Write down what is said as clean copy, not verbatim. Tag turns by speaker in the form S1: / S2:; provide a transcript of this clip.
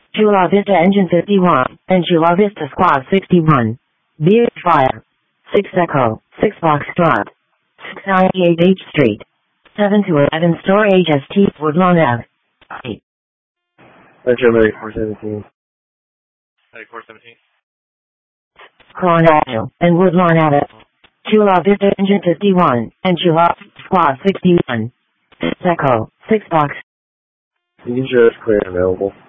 S1: Chula Vista Engine 51, and Chula Vista Squad 61. Beer Fire. 6 Echo, 6 Foxtrot. 698 H Street. 7 to 11 Store HST, Woodlawn Ave. 8.
S2: Germany 417.
S3: Hey, 417.
S1: Coronado, and Woodlawn Ave. Chula Vista Engine 51, and Chula Squad 61. 6 Echo, 6 Fox.
S2: Seizure is clear and available.